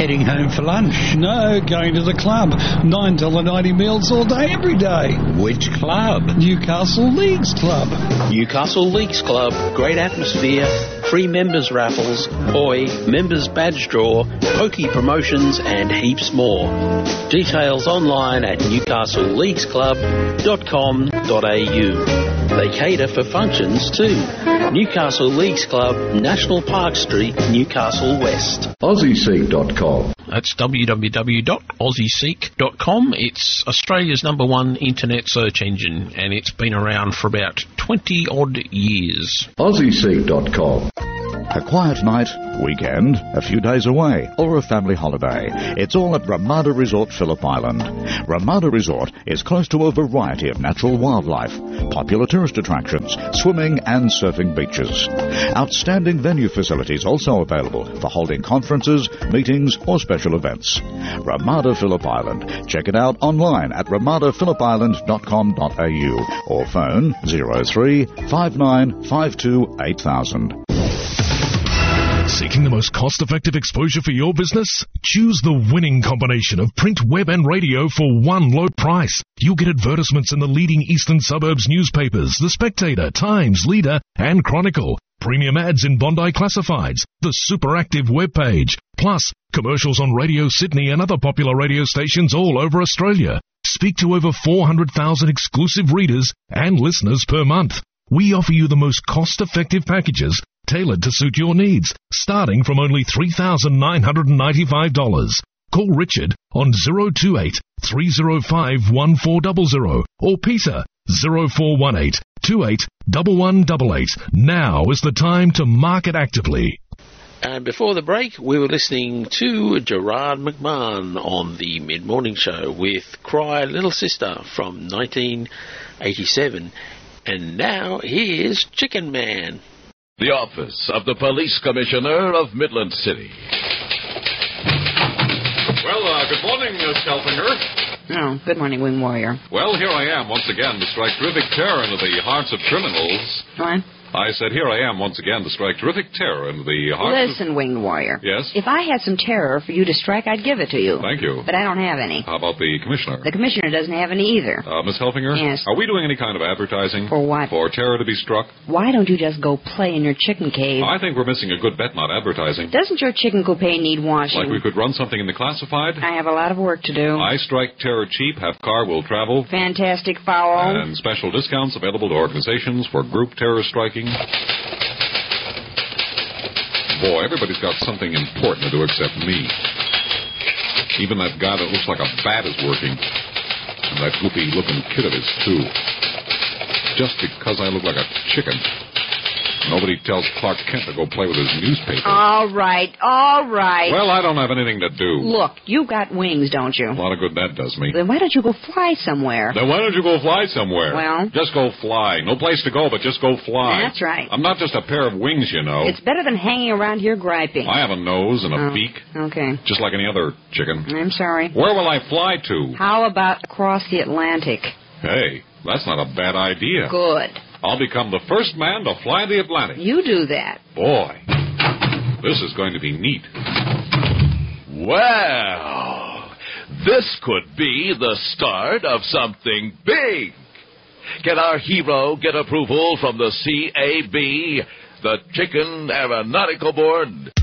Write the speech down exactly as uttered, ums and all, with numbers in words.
Heading home for lunch. No, going to the club. nine dollars ninety meals all day, every day. Which club? Newcastle Leagues Club. Newcastle Leagues Club. Great atmosphere, free members raffles, poi, members badge draw, pokey promotions and heaps more. Details online at newcastle leagues club dot com dot a u. They cater for functions too. Newcastle Leagues Club, National Park Street, Newcastle West. Aussie Seek dot com. That's w w w dot aussie seek dot com. It's Australia's number one internet search engine, and it's been around for about twenty odd years. Aussie Seek dot com. A quiet night, weekend, a few days away, or a family holiday. It's all at Ramada Resort, Phillip Island. Ramada Resort is close to a variety of natural wildlife, popular tourist attractions, swimming and surfing beaches. Outstanding venue facilities also available for holding conferences, meetings, or special events. Ramada Phillip Island. Check it out online at ramada phillip island dot com dot a u or phone zero three five nine five two eight thousand. Seeking the most cost-effective exposure for your business? Choose the winning combination of print, web and radio for one low price. You'll get advertisements in the leading eastern suburbs newspapers, The Spectator, Times, Leader and Chronicle. Premium ads in Bondi Classifieds, the super active webpage. Plus, commercials on Radio Sydney and other popular radio stations all over Australia. Speak to over four hundred thousand exclusive readers and listeners per month. We offer you the most cost-effective packages tailored to suit your needs, starting from only three thousand nine hundred ninety-five dollars. Call Richard on zero two eight, three zero five, one four zero zero or Peter zero four one eight, two eight one one eight eight. Now is the time to market actively. And before the break, we were listening to Gerard McMahon on the Mid-Morning Show with Cry Little Sister from nineteen eighty-seven. And now here's Chicken Man. The office of the Police Commissioner of Midland City. Well, uh, good morning, Miss Helfinger. Oh, good morning, Wing Warrior. Well, here I am once again to strike terrific terror into the hearts of criminals. What? I said, here I am once again to strike terrific terror into the hearts Listen, of... Winged Warrior. Yes? If I had some terror for you to strike, I'd give it to you. Thank you. But I don't have any. How about the commissioner? The commissioner doesn't have any either. Uh, Miss Helfinger? Yes? Are we doing any kind of advertising? For what? For terror to be struck? Why don't you just go play in your chicken cave? I think we're missing a good bet not advertising. Doesn't your chicken coupe need washing? Like we could run something in the classified? I have a lot of work to do. I strike terror cheap, half car will travel. Fantastic foul. And special discounts available to organizations for group terror striking. Boy, everybody's got something important to do except me. Even that guy that looks like a bat is working. And that goopy-looking kid of his, too. Just because I look like a chicken. Nobody tells Clark Kent to go play with his newspaper. All right, all right. Well, I don't have anything to do. Look, you've got wings, don't you? A lot of good that does me. Then why don't you go fly somewhere? Then why don't you go fly somewhere? Well? Just go fly. No place to go, but just go fly. That's right. I'm not just a pair of wings, you know. It's better than hanging around here griping. I have a nose and a oh, beak. Okay. Just like any other chicken. I'm sorry. Where will I fly to? How about across the Atlantic? Hey, that's not a bad idea. Good. I'll become the first man to fly the Atlantic. You do that. Boy, this is going to be neat. Well, this could be the start of something big. Can our hero get approval from the C A B, the Chicken Aeronautical Board?